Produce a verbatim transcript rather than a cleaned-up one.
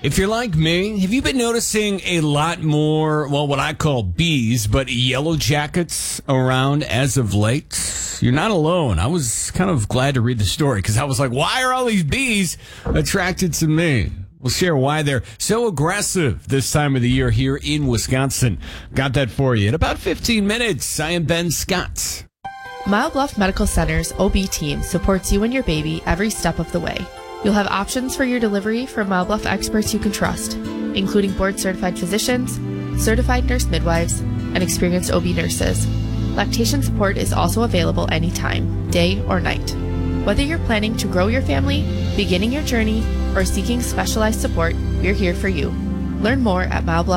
If you're like me, have you been noticing a lot more, well, what I call bees, but yellow jackets around as of late? You're not alone. I was kind of glad to read the story because I was like, why are all these bees attracted to me? We'll share why they're so aggressive this time of the year here in Wisconsin. Got that for you in about fifteen minutes. I am Ben Scott. Mile Bluff Medical Center's O B team supports you and your baby every step of the way. You'll have options for your delivery from Mile Bluff experts you can trust, including board-certified physicians, certified nurse midwives, and experienced O B nurses. Lactation support is also available anytime, day or night. Whether you're planning to grow your family, beginning your journey, or seeking specialized support, we're here for you. Learn more at mile bluff